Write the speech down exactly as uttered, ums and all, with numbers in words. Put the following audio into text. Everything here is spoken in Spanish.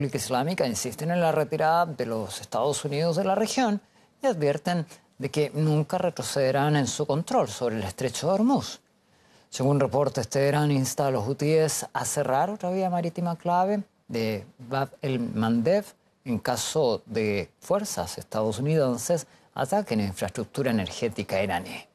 República Islámica insisten en la retirada de los Estados Unidos de la región y advierten de que nunca retrocederán en su control sobre el estrecho de Hormuz. Según reportes, Teherán insta a los hutíes a cerrar otra vía marítima clave de Bab el-Mandeb en caso de fuerzas estadounidenses ataquen la infraestructura energética iraní.